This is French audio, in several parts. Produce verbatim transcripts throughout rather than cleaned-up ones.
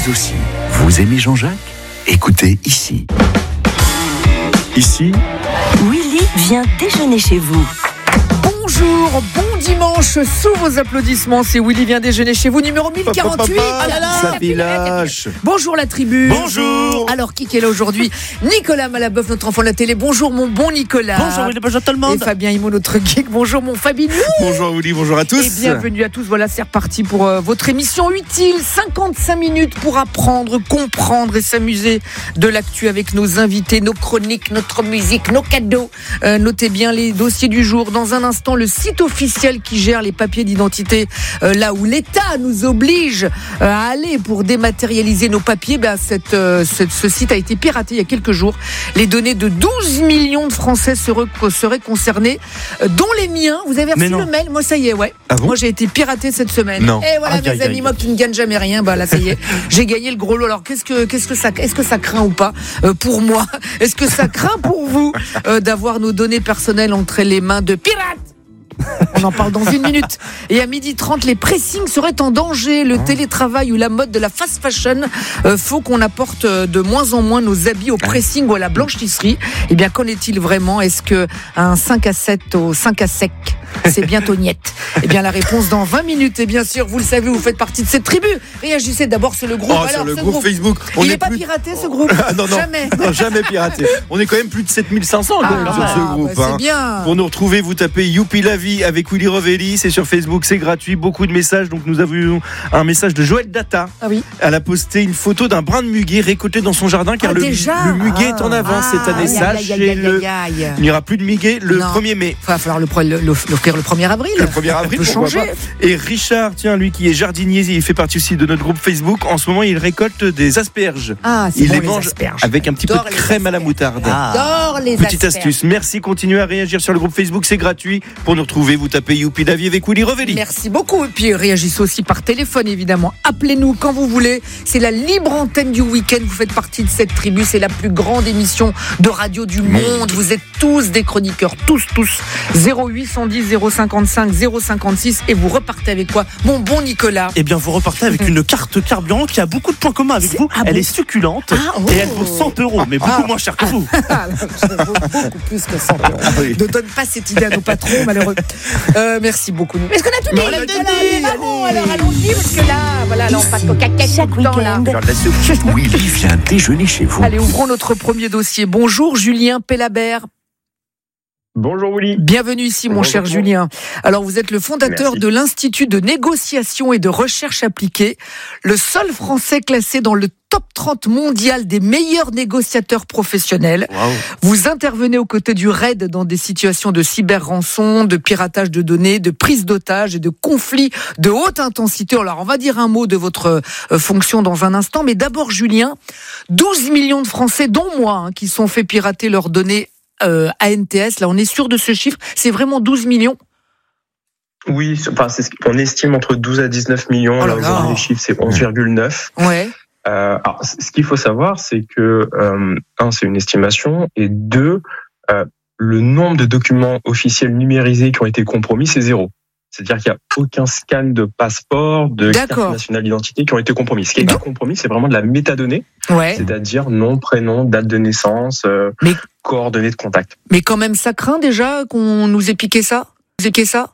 Vous aussi, vous aimez Jean-Jacques ? Écoutez ici. Ici, Willy vient déjeuner chez vous. Bonjour, bon dimanche, sous vos applaudissements, c'est Willy vient déjeuner chez vous, numéro mille quarante-huit. Ah là là, ça village. Bonjour la tribu. Bonjour. Alors qui est là aujourd'hui ? Nicolas Malaboeuf, notre enfant de la télé. Bonjour mon bon Nicolas. Bonjour Willy, bonjour tout le monde. Et Fabien Himo, notre geek. Bonjour mon Fabinou. Bonjour Willy, bonjour à tous. Et bienvenue à tous. Voilà, c'est reparti pour euh, votre émission utile. cinquante-cinq minutes pour apprendre, comprendre et s'amuser de l'actu avec nos invités, nos chroniques, notre musique, nos cadeaux. Euh, notez bien les dossiers du jour. Dans un instant, le site officiel qui gère les papiers d'identité, euh, là où l'État nous oblige euh, à aller pour dématérialiser nos papiers, ben, cette, euh, cette, ce site a été piraté il y a quelques jours. Les données de douze millions de Français seraient, seraient concernés, euh, dont les miens. Vous avez reçu le mail ? Moi, ça y est, ouais. Ah bon ? Moi, j'ai été piraté cette semaine. Non. Et voilà, aïe, mes aïe, amis, aïe. moi qui ne gagne jamais rien, bah là, ça y est, j'ai gagné le gros lot. Alors, qu'est-ce que, qu'est-ce que ça, est-ce que ça craint ou pas euh, pour moi ? Est-ce que ça craint pour vous euh, d'avoir nos données personnelles entre les mains de pirates ? On en parle dans une minute. Et à midi trente, les pressings seraient en danger. Le télétravail ou la mode de la fast fashion euh, faut qu'on apporte euh, de moins en moins nos habits au pressing ou à la blanchisserie. Eh bien, qu'en est-il vraiment ? Est-ce que un cinq à sept au cinq à sec, c'est bientôt niette ? Eh bien, la réponse dans vingt minutes. Et bien sûr, vous le savez, vous faites partie de cette tribu. Réagissez d'abord sur le groupe. Oh, Alors, sur le ce groupe, groupe Facebook. Il n'est est pas plus... piraté, ce groupe ? Ah, non, non, Jamais. non, jamais piraté. On est quand même plus de sept mille cinq cents quand même Ah, sur ce bah, groupe. c'est hein. bien. Pour nous retrouver, vous tapez Youpi la vie avec Willy Revelli. C'est sur Facebook, c'est gratuit. Beaucoup de messages. Donc nous avons eu un message de Joël Data. Ah oui. Elle a posté une photo d'un brin de muguet récolté dans son jardin car Ah, le, déjà le muguet Ah. est en avance Ah, cette année. aïe, aïe, aïe, Sachez-le. aïe, aïe, aïe. Il n'y aura plus de muguet le Non. premier mai. Il va falloir le, le, le, l'offrir le premier avril. Le premier avril, On peut pourquoi changer. pas. Et Richard, tiens, lui qui est jardinier, il fait partie aussi de notre groupe Facebook. En ce moment, il récolte des asperges. Ah, c'est il bon, les les mange asperges. avec un petit J'adore peu de les crème à la asperges. moutarde. J'adore les Petite asperges. astuce. Merci, continuez à réagir sur le groupe Facebook, c'est gratuit. Pour nous retrouver, vous tapez Youpi la vie avec Willy Revelli. Merci beaucoup. Et puis réagissez aussi par téléphone, évidemment. Appelez-nous quand vous voulez. C'est la libre antenne du week-end. Vous faites partie de cette tribu. C'est la plus grande émission de radio du monde. Vous êtes tous des chroniqueurs. Tous, tous. zéro huit cent dix, zéro cinquante-cinq, zéro cinquante-six. Et vous repartez avec quoi ? Mon bon Nicolas. Eh bien, vous repartez avec une carte carburant qui a beaucoup de points communs avec C'est- vous. ah Elle bon est succulente Ah, oh. et elle vaut cent euros, mais beaucoup Ah. moins cher que vous. Ah, là, ça vaut beaucoup plus que cent euros. Ne donne pas cette idée à nos patrons, malheureux. Euh, merci beaucoup. Est-ce qu'on a tout dit ? On l'a Voilà, dit, les marrons, alors allons-y, parce que là, voilà, là, on passe au caca Chaque tout le temps, là. week-end. Willy vient déjeuner chez vous. Allez, ouvrons notre premier dossier. Bonjour Julien Pellabert. Bonjour Willy. Bienvenue ici, mon Bonjour, cher bonjour. Julien. Alors, vous êtes le fondateur Merci. de l'Institut de négociation et de recherche appliquée, le seul Français classé dans le top trente mondial des meilleurs négociateurs professionnels. Waouh. Vous intervenez aux côtés du R A I D dans des situations de cyber-rançon, de piratage de données, de prise d'otages et de conflits de haute intensité. Alors, on va dire un mot de votre euh, fonction dans un instant. Mais d'abord, Julien, douze millions de Français, dont moi, hein, qui sont fait pirater leurs données euh, A N T S. Là, on est sûr de ce chiffre. C'est vraiment douze millions. Oui, c'est- enfin, c'est ce qu'on estime entre douze à dix-neuf millions. Oh là là, là. aujourd'hui, les chiffres, c'est onze virgule neuf. Ouais. Euh, alors, c- ce qu'il faut savoir, c'est que, euh, un, c'est une estimation, et deux, euh, le nombre de documents officiels numérisés qui ont été compromis, c'est zéro. C'est-à-dire qu'il n'y a aucun scan de passeport, de D'accord. carte nationale d'identité qui ont été compromis. Ce qui a été Donc- compromis, c'est vraiment de la métadonnée, Ouais. c'est-à-dire nom, prénom, date de naissance, euh, Mais- coordonnées de contact. Mais quand même, ça craint déjà qu'on nous ait piqué ça. Nous ait piqué ça.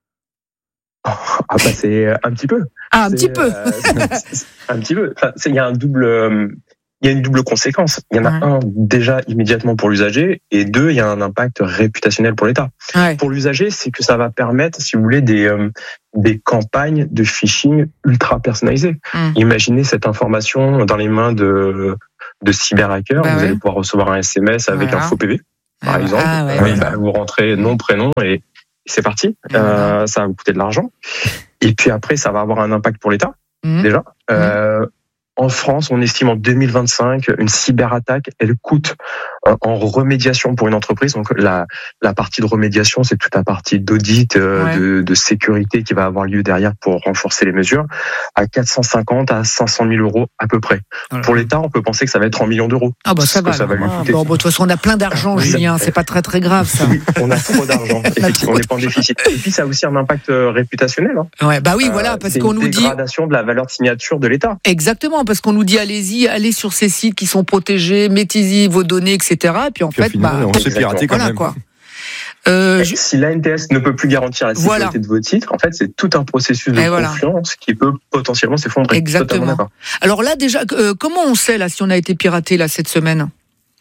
Ah bah c'est euh, un petit peu. Ah, un C'est, petit peu. euh, c'est- un petit peu. Enfin, c'est- il y a un double, euh, il y a une double conséquence. Il y en a Ouais. un déjà immédiatement pour l'usager, et deux, il y a un impact réputationnel pour l'État. Ouais. Pour l'usager, c'est que ça va permettre, si vous voulez, des euh, des campagnes de phishing ultra personnalisées. Mm. Imaginez cette information dans les mains de de cyberhackers. Bah vous ouais. allez pouvoir recevoir un S M S avec Voilà. un faux P V, par Ah, exemple. ah, ouais, Euh, ouais. bah, vous rentrez nom, prénom et c'est parti. Et voilà. Euh, ça va vous coûter de l'argent. Et puis après, ça va avoir un impact pour l'État, Mhm. déjà. Euh, en France, on estime en deux mille vingt-cinq, une cyberattaque, elle coûte en remédiation pour une entreprise. Donc la, la partie de remédiation, c'est toute la partie d'audit, euh, Ouais. de, de sécurité qui va avoir lieu derrière pour renforcer les mesures, à quatre cent cinquante à cinq cent mille euros à peu près. Voilà. Pour l'État, on peut penser que ça va être en millions d'euros. Ah bah ça Ce que va. ça va alors. lui Ah, coûter. bon, bon, de toute façon, on a plein d'argent, Oui. Julien. C'est pas très très grave ça. Oui, on a trop d'argent. Effectivement, trop on n'est pas en déficit. Et puis ça a aussi un impact euh, réputationnel. Hein. Ouais, bah oui, Euh, voilà, parce c'est qu'on une nous dit dégradation de la valeur de signature de l'État. exactement, parce qu'on nous dit allez-y, allez sur ces sites qui sont protégés, mettez-y vos données, et cetera. Et puis en Puis au fait, final, bah on se fait pirater quand voilà même. quoi. Euh, je- Si l'A N T S ne peut plus garantir la sécurité Voilà. de vos titres, en fait, c'est tout un processus de Et voilà. confiance qui peut potentiellement s'effondrer. Exactement. Totalement d'accord. Alors là déjà, euh, comment on sait là si on a été piraté là cette semaine?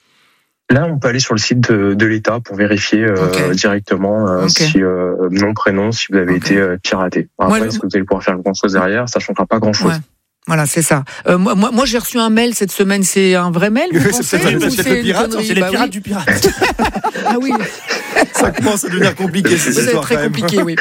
Là, on peut aller sur le site de, de l'État pour vérifier euh, Ok. directement euh, Ok. si euh, nom, prénom, si vous avez Ok. été euh, piraté. Après, Moi, est-ce que vous allez pouvoir faire grand-chose derrière? Ça ne changera pas grand-chose. Ouais. Voilà, c'est ça. Euh, moi, moi, moi, j'ai reçu un mail cette semaine. C'est un vrai mail, vous C'est pensez, peut-être- ou c'est peut-être le une pirate, connerie C'est les Bah pirates oui. du pirate. Ah oui, Ça commence à devenir compliqué cette ça va être histoire très quand même. compliqué, oui.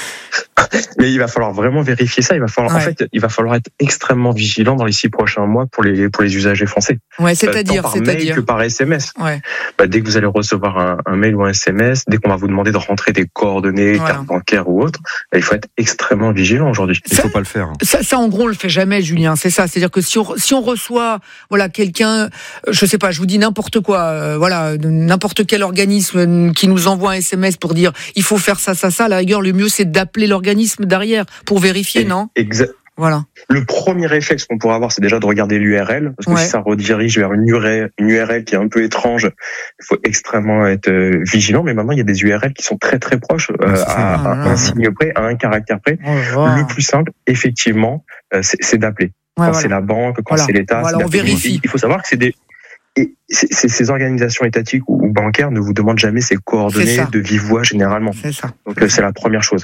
Mais il va falloir vraiment vérifier ça. Il va falloir, en Ouais. fait, il va falloir être extrêmement vigilant dans les six prochains mois pour les pour les usagers français. Ouais, Euh, c'est-à-dire, tant par mail c'est-à-dire. que par S M S. Ouais. Bah, dès que vous allez recevoir un, un mail ou un S M S, dès qu'on va vous demander de rentrer des coordonnées, Voilà. carte bancaire ou autre, bah, il faut être extrêmement vigilant aujourd'hui. Il faut pas le faire. hein. Ça, ça, en gros, on le fait jamais, Julien. C'est ça. C'est-à-dire que si on, si on reçoit, voilà, quelqu'un, euh, je sais pas, je vous dis n'importe quoi, euh, voilà, de n'importe quel organisme euh, qui nous envoie un S M S pour dire il faut faire ça, ça, ça. À la rigueur, le mieux c'est d'appeler l'organisme derrière pour vérifier, non? Exa- Voilà. Le premier réflexe qu'on pourrait avoir, c'est déjà de regarder l'U R L, parce que Ouais. si ça redirige vers une U R L, une U R L qui est un peu étrange, il faut extrêmement être euh, vigilant. Mais maintenant, il y a des U R L qui sont très très proches, euh, C'est ça. à, à Ah là là. un signe près, à un caractère près. Oh, Le plus simple, effectivement, euh, c'est, c'est d'appeler. ouais, quand voilà. c'est la banque, quand Voilà. c'est l'État, Voilà, c'est on d'appeler. vérifie. Il faut savoir que c'est des et c'est- c'est- ces organisations étatiques ou, ou bancaires ne vous demandent jamais ces C'est coordonnées ça. de vive voix généralement. C'est ça. Donc euh, c'est la première chose.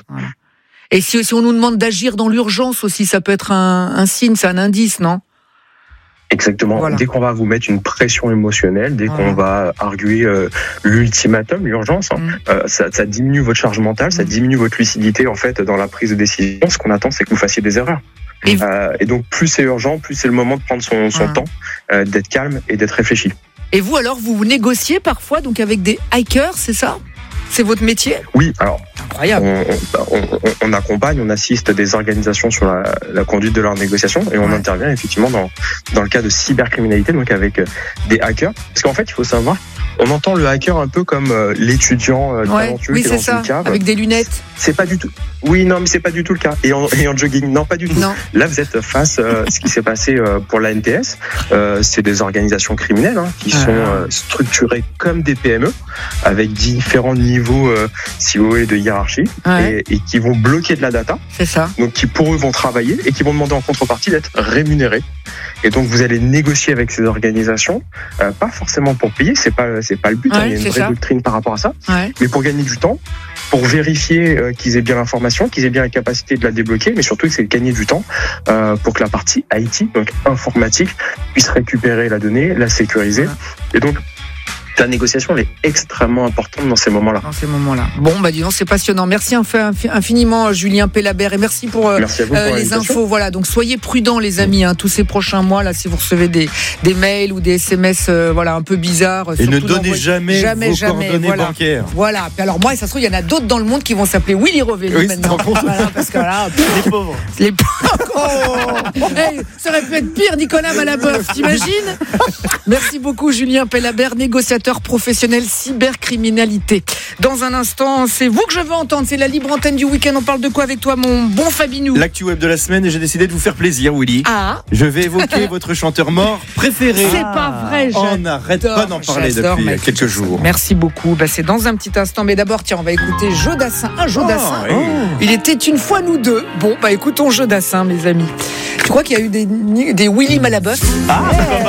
Et si, si on nous demande d'agir dans l'urgence aussi, ça peut être un, un signe, c'est un indice, non? Exactement. Voilà. Dès qu'on va vous mettre une pression émotionnelle, dès Voilà. qu'on va arguer euh, l'ultimatum, l'urgence, hein, Mm. euh, ça, ça diminue votre charge mentale, ça Mm. diminue votre lucidité en fait dans la prise de décision. Ce qu'on attend, c'est que vous fassiez des erreurs. Et- Euh, et donc plus c'est urgent, plus c'est le moment de prendre son, son Voilà. temps, euh, d'être calme et d'être réfléchi. Et vous alors, vous négociez parfois donc avec des hackers, c'est ça? C'est votre métier? Oui, alors Incroyable. on, on, on- on accompagne, on assiste des organisations sur la, la conduite de leurs négociations et on Ouais. intervient effectivement dans, dans le cas de cybercriminalité, donc avec euh, des hackers. Parce qu'en fait, il faut savoir, on entend le hacker un peu comme euh, l'étudiant euh, Ouais, talentueux oui, qui est c'est dans ça. une cave. Avec des lunettes. C'est pas du tout. Oui, non, mais c'est pas du tout le cas. Et en, et en jogging, non, pas du tout. Non. Là, vous êtes face à ce qui s'est passé euh, pour l'A N T S. Euh, c'est des organisations criminelles hein, qui Ah. sont euh, structurées comme des P M E, avec différents niveaux, euh, si vous voulez, de hiérarchie, Ouais. et, et qui vont bloquer de la data, C'est ça. donc qui pour eux vont travailler et qui vont demander en contrepartie d'être rémunérés. Et donc vous allez négocier avec ces organisations, euh, pas forcément pour payer, c'est pas c'est pas le but. Ouais, hein, il y a une c'est vraie ça. doctrine par rapport à ça, Ouais. mais pour gagner du temps, pour vérifier euh, qu'ils aient bien l'information, qu'ils aient bien la capacité de la débloquer, mais surtout que c'est gagner du temps euh, pour que la partie I T, donc informatique, puisse récupérer la donnée, la sécuriser. Voilà. Et donc la négociation elle est extrêmement importante dans ces moments-là. Dans ces moments-là. Bon, bah dis donc, c'est passionnant. Merci inf- infiniment, Julien Pellabert, et merci pour euh, Merci à vous euh, pour les l'invitation. infos. Voilà, donc soyez prudents, les amis, hein, tous ces prochains mois là, si vous recevez des des mails ou des S M S, euh, voilà, un peu bizarres. Et ne surtout donnez n'envoyez- jamais, jamais, vos jamais, coordonnées voilà. bancaires. Voilà. Puis alors moi, ça se trouve, il y en a d'autres dans le monde qui vont s'appeler Willy Rovelli Oui, maintenant. c'est trop Voilà, parce que là, Les pauvres. les oh hey, ça aurait pu être pire, Nicolas Malaboeuf, t'imagines? Merci beaucoup, Julien Pellabert, négociateur professionnel cybercriminalité. Dans un instant, c'est vous que je veux entendre, c'est la libre antenne du week-end. On parle de quoi avec toi, mon bon Fabinou? L'actu web de la semaine et j'ai décidé de vous faire plaisir, Willy. Ah, Je vais évoquer votre chanteur mort préféré. c'est pas vrai, On n'arrête pas d'en parler j'adore depuis Michael quelques Jackson. jours. Merci beaucoup. Bah, c'est dans un petit instant. Mais d'abord, tiens, on va écouter Jodassin. Un Jodassin. Oh, oui. Il était une fois nous deux. Bon, bah écoutons Jodassin, mes amis. Tu crois qu'il y a eu des, des Willy Malaboeuf?